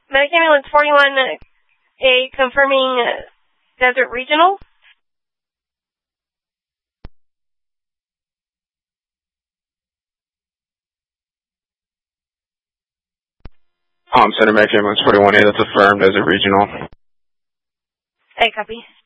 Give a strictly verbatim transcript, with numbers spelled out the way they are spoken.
Medic Ambulance forty-one A confirming Desert Regional. Um, Center Medic Ambulance forty-one A, that's affirmed as a regional. Hey, copy.